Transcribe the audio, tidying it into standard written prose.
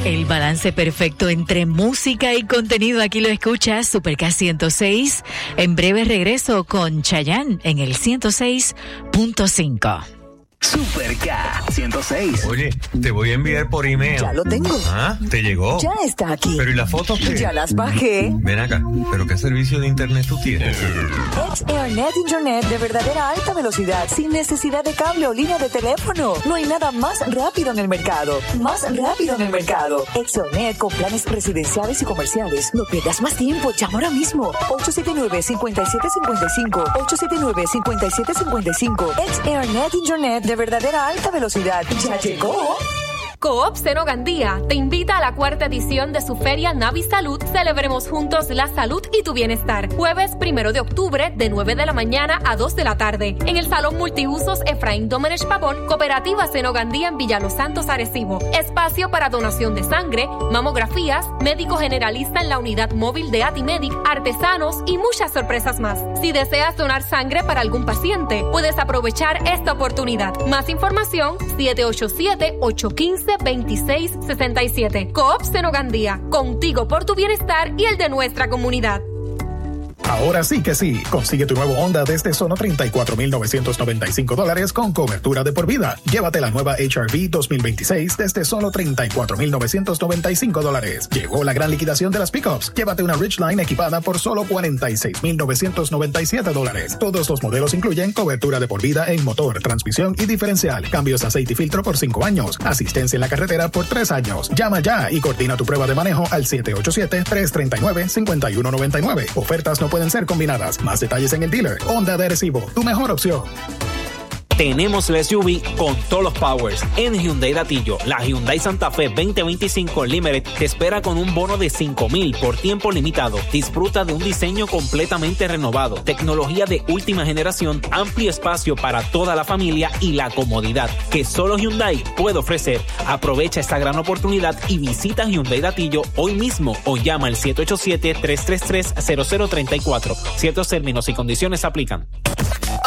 El balance perfecto entre música y contenido. Aquí lo escuchas, Super K 106. En breve regreso con Chayanne en el 106.5. Super K 106. Oye, te voy a enviar por email. Ya lo tengo. ¿Ah? ¿Te llegó? Ya está aquí. ¿Pero y las fotos qué? Ya las bajé. Ven acá, ¿pero qué servicio de internet tú tienes? XAirNet Internet de verdadera alta velocidad, sin necesidad de cable o línea de teléfono. No hay nada más rápido en el mercado. XAirNet con planes residenciales y comerciales. No pierdas más tiempo. Llama ahora mismo. 879-5755. 879-5755. XAirNet Internet de verdadera alta velocidad. ¡Ya llegó! Coop Seno Gandía te invita a la 4ª edición de su feria Navi Salud. Celebremos juntos la salud y tu bienestar. Jueves 1 de octubre de 9 de la mañana a 2 de la tarde. En el Salón Multiusos Efraín Domenech Pavón, Cooperativa Seno Gandía en Villa Los Santos, Arecibo. Espacio para donación de sangre, mamografías, médico generalista en la unidad móvil de Atimedic, artesanos y muchas sorpresas más. Si deseas donar sangre para algún paciente, puedes aprovechar esta oportunidad. Más información, 787-815-2667. Coop Seno Gandía, contigo por tu bienestar y el de nuestra comunidad. Ahora sí que sí. Consigue tu nuevo Honda desde solo $34,995 con cobertura de por vida. Llévate la nueva HR-V 2026 desde solo $34,995. Llegó la gran liquidación de las pickups. Llévate una Ridgeline equipada por solo $46,997. Todos los modelos incluyen cobertura de por vida en motor, transmisión y diferencial. Cambios de aceite y filtro por 5 años. Asistencia en la carretera por 3 años. Llama ya y coordina tu prueba de manejo al 787-339-5199. Ofertas no pueden ser combinadas. Más detalles en el dealer. Honda de Arecibo, tu mejor opción. Tenemos la SUV con todos los powers. En Hyundai Latillo, la Hyundai Santa Fe 2025 Limited te espera con un bono de $5,000 por tiempo limitado. Disfruta de un diseño completamente renovado, tecnología de última generación, amplio espacio para toda la familia y la comodidad que solo Hyundai puede ofrecer. Aprovecha esta gran oportunidad y visita Hyundai Latillo hoy mismo o llama al 787-333-0034. Ciertos términos y condiciones aplican.